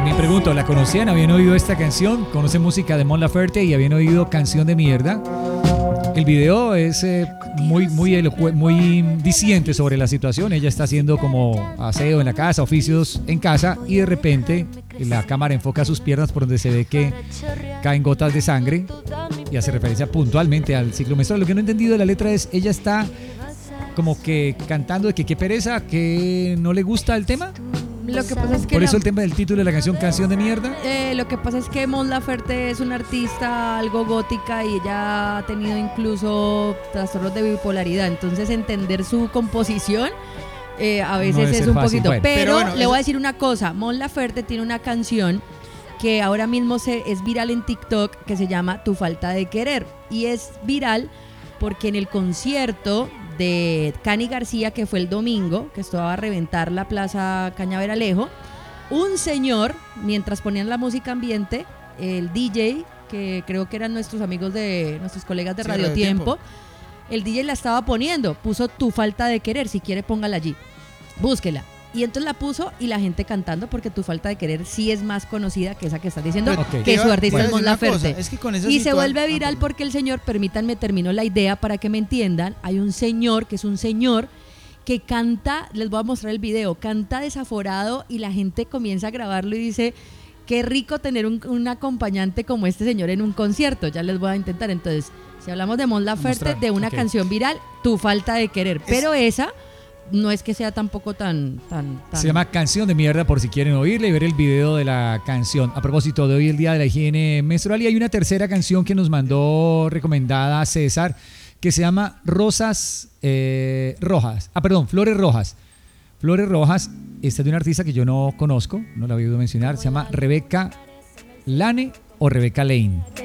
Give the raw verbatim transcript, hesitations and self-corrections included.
me pregunto, ¿la conocían? ¿Habían oído esta canción? ¿Conocen música de Mon Laferte y habían oído Canción de Mierda? El video es eh, muy, muy, elocu- muy diciente sobre la situación. Ella está haciendo como aseo en la casa, oficios en casa, y de repente la cámara enfoca sus piernas por donde se ve que caen gotas de sangre y hace referencia puntualmente al ciclo menstrual. Lo que no he entendido de la letra es, ella está como que cantando de que qué pereza, que no le gusta el tema. Lo que pasa es que Por eso la, el tema del título de la canción Canción de Mierda. eh, lo que pasa es que Mon Laferte es una artista algo gótica y ella ha tenido incluso trastornos de bipolaridad. Entonces entender su composición eh, a veces No debe es ser un fácil, poquito. bueno. Pero, Pero bueno, le eso- voy a decir una cosa. Mon Laferte tiene una canción que ahora mismo se, es viral en TikTok, que se llama Tu falta de querer. Y es viral porque en el concierto de Cani García, que fue el domingo, que estaba a reventar la Plaza Cañaveralejo, un señor, mientras ponían la música ambiente, el D J, que creo que eran nuestros amigos de nuestros colegas de Sí, Radio Radio Tiempo, Tiempo. el D J la estaba poniendo, puso Tu falta de querer, si quiere póngala allí, búsquela. Y entonces la puso y la gente cantando, porque Tu falta de querer sí es más conocida que esa que estás diciendo, Pero, ok. que su Te artista voy a es Mon decir una cosa, Laferte. es que con esa Y se situa- vuelve Ah, viral perdón. porque el señor, permítanme, termino la idea para que me entiendan, hay un señor que es un señor que canta, les voy a mostrar el video, canta desaforado y la gente comienza a grabarlo y dice, qué rico tener un, un acompañante como este señor en un concierto, ya les voy a intentar. Entonces, si hablamos de Mon Laferte, Mostrar, de una ok. canción viral, Tu falta de querer, pero esa no es que sea tampoco tan... tan, tan Se llama Canción de Mierda, por si quieren oírla y ver el video de la canción. A propósito de hoy, el Día de la Higiene Menstrual, y hay una tercera canción que nos mandó recomendada César, que se llama Rosas eh, Rojas. Ah, perdón, Flores Rojas. Flores Rojas, esta es de una artista que yo no conozco, no la había oído mencionar, se llama Rebeca Lane o Rebeca Lane.